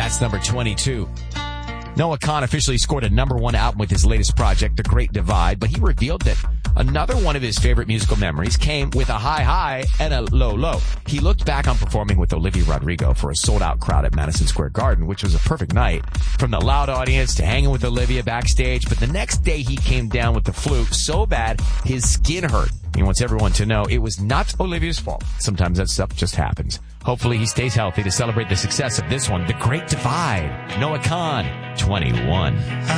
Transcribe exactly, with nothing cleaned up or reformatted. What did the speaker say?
That's number twenty-two. Noah Kahan officially scored a number one album with his latest project, The Great Divide, but he revealed that another one of his favorite musical memories came with a high high and a low low. He looked back on performing with Olivia Rodrigo for a sold-out crowd at Madison Square Garden, which was a perfect night, from the loud audience to hanging with Olivia backstage. But the next day he came down with the flu so bad his skin hurt. He wants everyone to know it was not Olivia's fault. Sometimes that stuff just happens. Hopefully he stays healthy to celebrate the success of this one, The Great Divide. Noah Kahan, twenty-one.